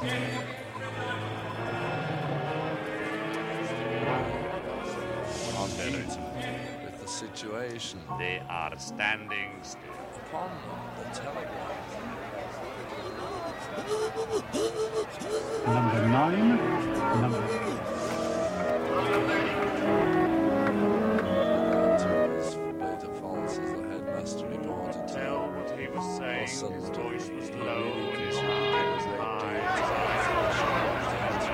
With the situation. They are standing still. Upon the telegraph. Number 9.